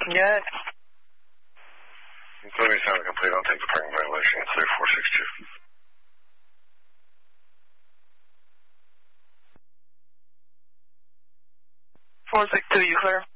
Good. Including sound complete, I'll take the parking violation. Clear 462. 462, you clear?